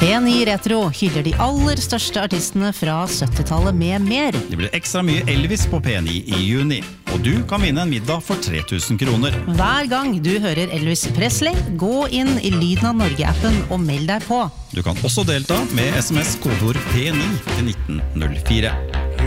P9 Retro hyller de aller største artistene fra 70-tallet med mer. Det blir ekstra mye Elvis på P9 i juni, og du kan vinne en middag for 3000 kroner. Hver gang du hører Elvis Presley, gå inn i Lyden av Norge-appen og meld deg på. Du kan også delta med SMS-kodeord P9 til 1904.